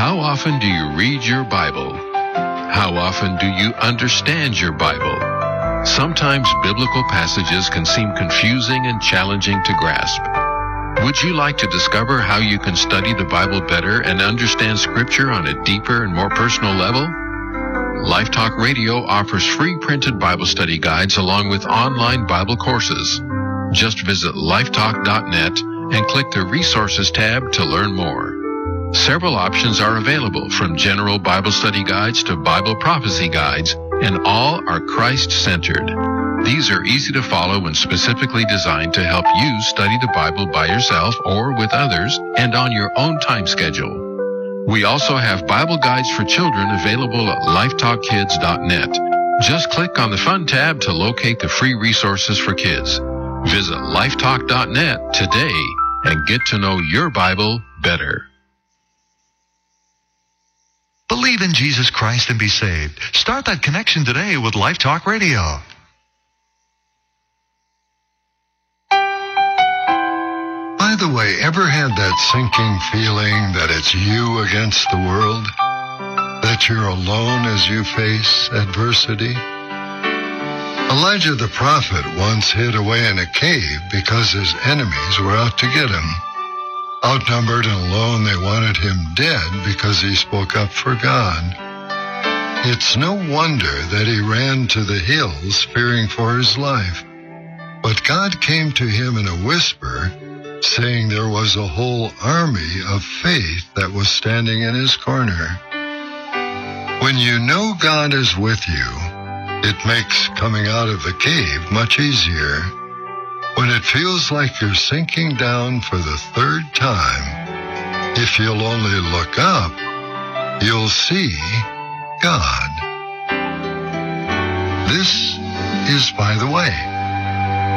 How often do you read your Bible? How often do you understand your Bible? Sometimes biblical passages can seem confusing and challenging to grasp. Would you like to discover how you can study the Bible better and understand Scripture on a deeper and more personal level? Life Talk Radio offers free printed Bible study guides along with online Bible courses. Just visit lifetalk.net and click the Resources tab to learn more. Several options are available, from general Bible study guides to Bible prophecy guides, and all are Christ-centered. These are easy to follow and specifically designed to help you study the Bible by yourself or with others and on your own time schedule. We also have Bible guides for children available at lifetalkkids.net. Just click on the Fun tab to locate the free resources for kids. Visit lifetalk.net today and get to know your Bible better. Believe in Jesus Christ and be saved. Start that connection today with Life Talk Radio. By the way, ever had that sinking feeling that it's you against the world? That you're alone as you face adversity? Elijah the prophet once hid away in a cave because his enemies were out to get him. Outnumbered and alone, they wanted him dead because he spoke up for God. It's no wonder that he ran to the hills fearing for his life. But God came to him in a whisper, saying there was a whole army of faith that was standing in his corner. When you know God is with you, it makes coming out of the cave much easier. When it feels like you're sinking down for the third time, if you'll only look up, you'll see God. This is By the Way.